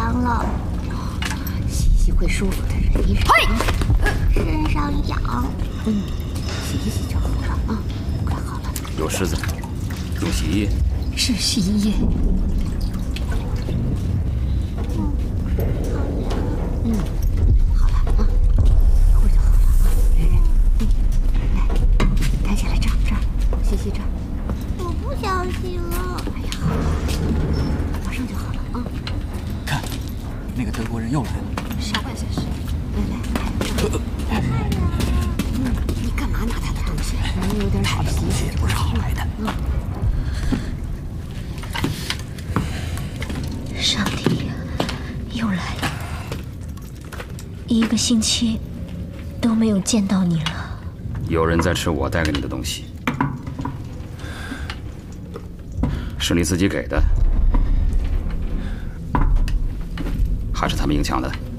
了。 洗洗会舒服的，忍一忍。 身上痒。 洗一洗就好了啊，快好了。 有虱子，用洗衣液。 是洗衣液。好了啊，一会儿就好了啊，忍忍。来，抬起来这儿，洗洗这儿。 我不想洗了。 哎呀，好了，马上就好了啊。 看，那个德国人又来了。 啥外才是？来，你干嘛拿他的东西？你有点他的东西也不是好来的。 上帝呀，又来了！1个星期都没有见到你了。 有人在吃我带给你的东西，是你自己给的，还是他们硬抢的？